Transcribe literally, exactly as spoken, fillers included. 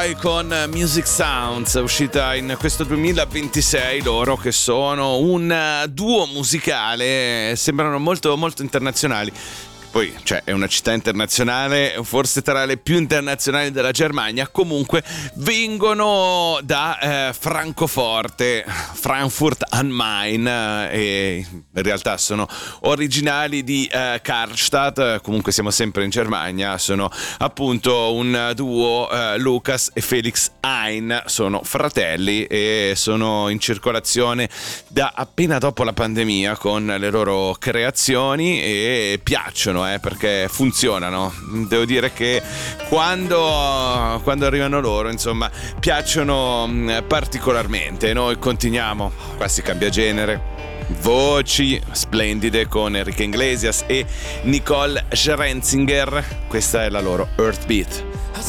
Con Music Sounds, uscita in questo duemilaventisei, loro che sono un duo musicale, sembrano molto molto internazionali. Poi, cioè, è una città internazionale, forse tra le più internazionali della Germania. Comunque vengono da eh, Francoforte, Frankfurt am Main, eh, e in realtà sono originali di eh, Karlstadt. Comunque siamo sempre in Germania. Sono appunto un duo, eh, Lukas e Felix Hein, sono fratelli e sono in circolazione da appena dopo la pandemia con le loro creazioni e piacciono. Eh, perché funzionano. Devo dire che quando, quando arrivano loro, insomma, piacciono mh, particolarmente. Noi continuiamo, qua si cambia genere. Voci splendide con Enrique Iglesias e Nicole Scherzinger. Questa è la loro Earthbeat.